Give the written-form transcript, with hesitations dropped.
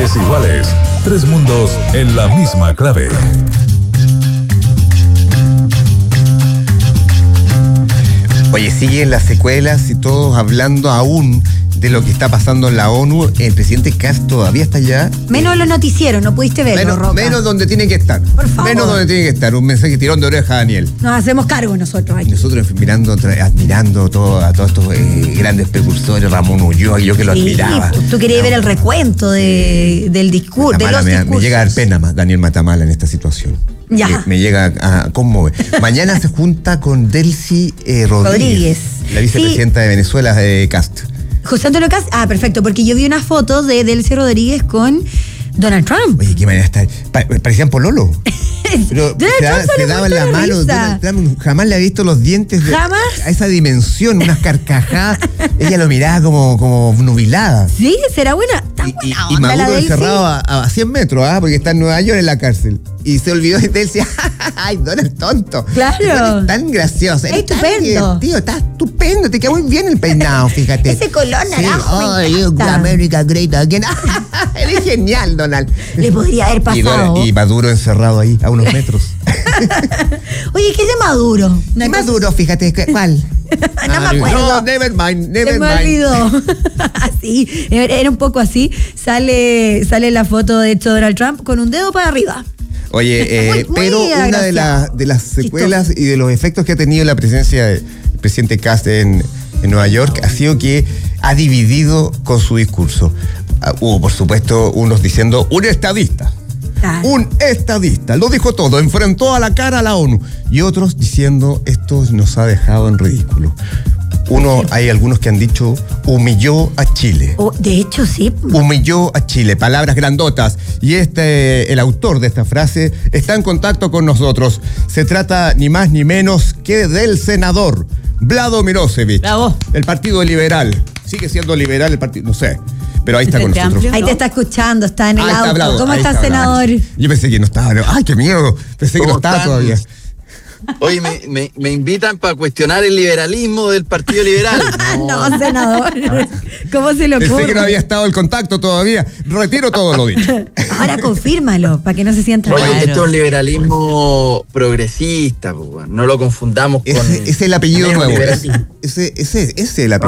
partes iguales. Tres mundos en la misma clave. Oye, siguen las secuelas y todos hablando aún de lo que está pasando en la ONU. El presidente Kast todavía está allá. Menos los noticieros, no pudiste verlo, Roca. Menos donde tiene que estar. Por favor. Menos donde tiene que estar. Un mensaje tirón de oreja a Daniel. Nos hacemos cargo nosotros aquí. Nosotros admirando a todos estos grandes precursores, Ramón Ulloa, yo que lo admiraba. Pues, tú querías ver el recuento del discurso, de los discursos. Me llega a dar pena más Daniel Matamala en esta situación. Ya. Me llega a conmover. Mañana se junta con Delcy Rodríguez, la vicepresidenta de Venezuela, Kast. José Antonio Kast, perfecto, porque yo vi una foto de Delcy Rodríguez con Donald Trump. Oye, qué manera está. Parecían pololo. Pero se daban la mano. Donald Trump jamás le ha visto los dientes a esa dimensión, unas carcajadas. Ella lo miraba como nubilada. Sí, será buena. Tan buena y onda Maduro la encerrado a 100 metros, porque está en Nueva York en la cárcel. Y se olvidó de Delcy. ¡Ay, Donald tonto! Claro. Es tan gracioso. Es estupendo. Tío, está estupendo. Te queda muy bien el peinado, fíjate. Ese color naranjo. Ay, America Great Again. Eres genial, Donald. Le podría haber pasado. Y Maduro encerrado ahí, a unos metros. Oye, ¿qué es de Maduro? Maduro, fíjate, ¿cuál? No me acuerdo. No, never mind. Se me olvidó. Así, era un poco así. Sale la foto de hecho Donald Trump con un dedo para arriba. Oye, pero una de las secuelas y de los efectos que ha tenido la presencia del presidente Kast en Nueva York ha sido que ha dividido con su discurso. Hubo, por supuesto, unos diciendo un estadista. Un estadista, lo dijo todo, enfrentó a la cara a la ONU. Y otros diciendo, esto nos ha dejado en ridículo. Hay algunos que han dicho, humilló a Chile. De hecho, sí. Humilló a Chile, palabras grandotas. Y el autor de esta frase está en contacto con nosotros. Se trata ni más ni menos que del senador Vlado Mirosevic. Bravo. El Partido Liberal. Sigue siendo liberal el partido, no sé. Pero ahí está con nosotros. Amplio, ¿no? Ahí te está escuchando, está en el auto. Hablado. ¿Cómo ahí está, senador? Yo pensé que no estaba. ¡Ay, qué miedo! Pensé que no estaba todavía. Oye, me invitan para cuestionar el liberalismo del Partido Liberal. No, senador. ¿Cómo se le ocurre? Pensé que no había estado el contacto todavía. Retiro todo lo dicho. Ahora confírmalo, para que no se sienta Oye, raro. esto es un liberalismo progresista, pues, no lo confundamos con... Ese es el apellido nuevo. Ese es el apellido.